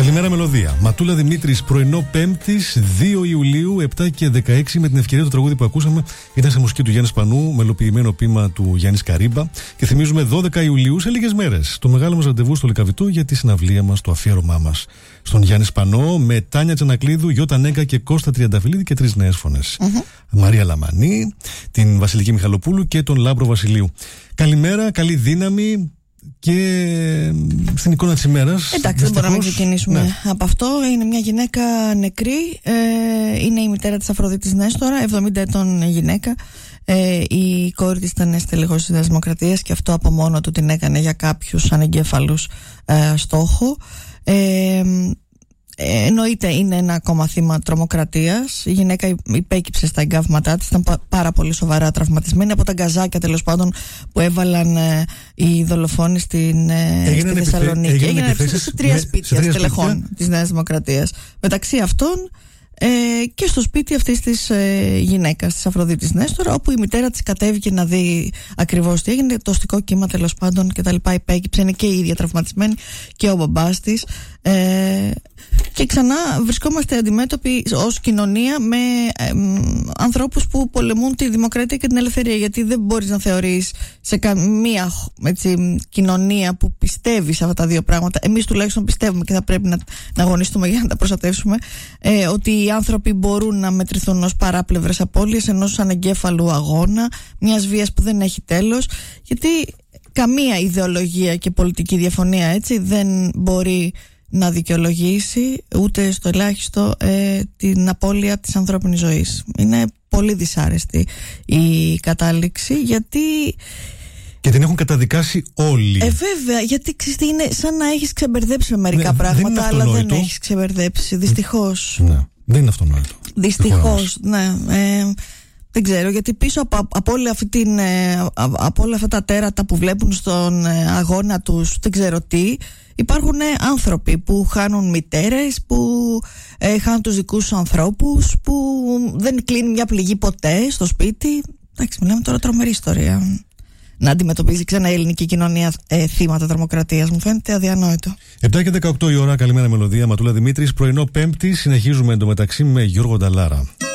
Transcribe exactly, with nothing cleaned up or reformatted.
Καλημέρα Μελωδία. Ματούλα Δημήτρης, πρωινό Πέμπτης, δύο Ιουλίου, επτά και δεκαέξι. Με την ευκαιρία του τραγούδι που ακούσαμε ήταν σε μουσική του Γιάννη Σπανού, μελοποιημένο ποίημα του Γιάννη Καρύμπα. Και θυμίζουμε δώδεκα Ιουλίου σε λίγες μέρες. Το μεγάλο μας ραντεβού στο Λυκαβητό για τη συναυλία μας, το αφιέρωμά μας στον Γιάννη Σπανό, με Τάνια Τζανακλίδου, Γιώτα Νέκα και Κώστα Τριανταφυλλίδη και τρεις νέες φωνές. Mm-hmm. Μαρία Λαμανή, την Βασιλική Μιχαλοπούλου και τον Λάμπρο Βασιλείου. Καλημέρα, καλή δύναμη. Και στην εικόνα της ημέρας. Εντάξει, δεν μπορούμε να ξεκινήσουμε ναι. από αυτό. Είναι μια γυναίκα νεκρή. Ε, είναι η μητέρα της Αφροδίτης Νέστορα, εβδομήντα ετών γυναίκα. Ε, η κόρη της ήταν στελεχός της Δημοκρατίας και αυτό από μόνο του την έκανε για κάποιους ανεγκέφαλους ε, στόχο. Ε, Εννοείται είναι ένα ακόμα θύμα τρομοκρατίας. Η γυναίκα υπέκυψε στα εγκάβματά της, ήταν πάρα πολύ σοβαρά τραυματισμένη από τα γκαζάκια τέλος πάντων που έβαλαν ε, οι δολοφόνοι στην, ε, στη Θεσσαλονίκη. Έγιναν, έγιναν επιθέσεις σε τρία σπίτια στελεχών της Νέας Δημοκρατίας. Μεταξύ αυτών ε, και στο σπίτι αυτής της ε, γυναίκας, της Αφροδίτης Νέστορα, όπου η μητέρα της κατέβηκε να δει ακριβώς τι έγινε. Το οστικό κύμα τέλος πάντων και τα λοιπά υπέκυψε. Είναι και η ίδια τραυματισμένη και ο μπαμπάς της. Ε, και ξανά βρισκόμαστε αντιμέτωποι ως κοινωνία με ε, ανθρώπους που πολεμούν τη δημοκρατία και την ελευθερία, γιατί δεν μπορείς να θεωρείς σε καμία έτσι, κοινωνία που πιστεύει σε αυτά τα δύο πράγματα, εμείς τουλάχιστον πιστεύουμε και θα πρέπει να, να αγωνιστούμε για να τα προστατεύσουμε, ε, ότι οι άνθρωποι μπορούν να μετρηθούν ως παράπλευρες απώλειες ενός ανεγκέφαλου αγώνα, μιας βίας που δεν έχει τέλος, γιατί καμία ιδεολογία και πολιτική διαφωνία έτσι δεν μπορεί να δικαιολογήσει ούτε στο ελάχιστο ε, την απώλεια της ανθρώπινης ζωής. Είναι πολύ δυσάρεστη η κατάληξη, γιατί και την έχουν καταδικάσει όλοι. Ε, βέβαια, γιατί ξέρεις, είναι σαν να έχεις ξεμπερδέψει με μερικά ναι, πράγματα, αλλά δεν έχεις ξεμπερδέψει. Δυστυχώς. Ναι, δεν είναι αυτονόητο. Δυστυχώς, ναι. Ε, δεν ξέρω, γιατί πίσω από, από, όλη αυτή την, από όλα αυτά τα τέρατα που βλέπουν στον αγώνα τους, δεν ξέρω τι, υπάρχουν άνθρωποι που χάνουν μητέρες, που ε, χάνουν τους δικούς τους ανθρώπους, που δεν κλείνει μια πληγή ποτέ στο σπίτι. Εντάξει, μιλάμε τώρα τρομερή ιστορία. Να αντιμετωπίζει ξανά η ελληνική κοινωνία ε, θύματα τρομοκρατίας. Μου φαίνεται αδιανόητο. επτά και δεκαοκτώ η ώρα, καλημέρα Μελωδία. Ματούλα Δημήτρης, πρωινό Πέμπτη. Συνεχίζουμε εντωμεταξύ με Γιώργο Νταλάρα.